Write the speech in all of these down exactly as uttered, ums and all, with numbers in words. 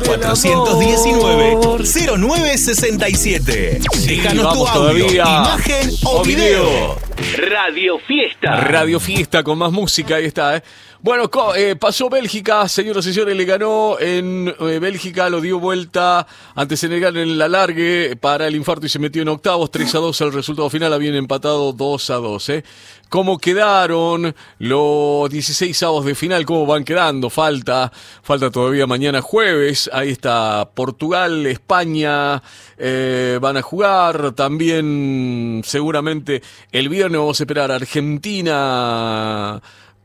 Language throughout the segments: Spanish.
cuatrocientos diecinueve, cero nueve sesenta y siete. Déjanos tu audio, todavía. imagen o, O video. video. Radio Fiesta. Radio Fiesta con más música, ahí está, ¿eh? Bueno, co- eh, pasó Bélgica, señoras y señores, le ganó en eh, Bélgica, lo dio vuelta ante Senegal en la largue para el infarto y se metió en octavos, tres a dos el resultado final, habían empatado dos a dos, ¿eh? ¿Cómo quedaron los dieciséis avos de final? ¿Cómo van quedando? Falta, falta todavía mañana jueves, ahí está Portugal, España, eh, van a jugar, también seguramente el viernes vamos a esperar a Argentina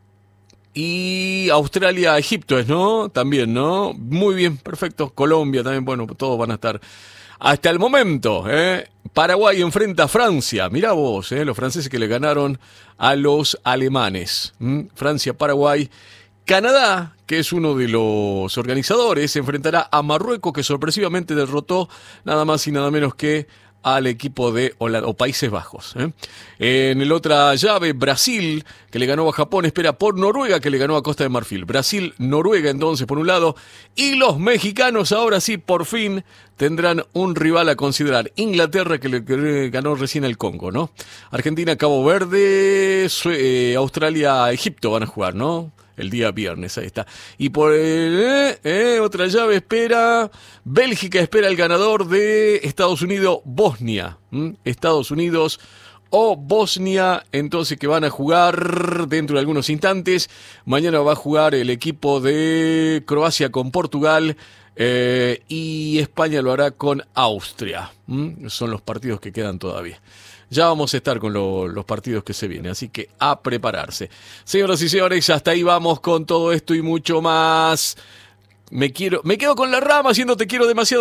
y Australia, Egipto es, ¿no? También, ¿no? Muy bien, perfecto. Colombia también, bueno, todos van a estar hasta el momento, ¿eh? Paraguay enfrenta a Francia. Mirá vos, ¿eh? Los franceses que le ganaron a los alemanes. ¿Mm? Francia, Paraguay. Canadá, que es uno de los organizadores, se enfrentará a Marruecos, que sorpresivamente derrotó nada más y nada menos que al equipo de Holanda, o Países Bajos. ¿eh? En el otra llave, Brasil, que le ganó a Japón, espera por Noruega, que le ganó a Costa de Marfil. Brasil, Noruega, entonces, por un lado. Y los mexicanos, ahora sí, por fin, tendrán un rival a considerar. Inglaterra, que le que ganó recién al Congo, ¿no? Argentina, Cabo Verde, Sue- eh, Australia, Egipto van a jugar, ¿no? El día viernes, ahí está. Y por eh, eh, otra llave espera, Bélgica espera el ganador de Estados Unidos, Bosnia. ¿Mm? Estados Unidos o Bosnia, entonces que van a jugar dentro de algunos instantes. Mañana va a jugar el equipo de Croacia con Portugal eh, y España lo hará con Austria. ¿Mm? Son los partidos que quedan todavía. Ya vamos a estar con lo, los partidos que se vienen, así que a prepararse. Señoras y señores, hasta ahí vamos con todo esto y mucho más. Me quiero, me quedo con la rama haciendo Te Quiero Demasiado.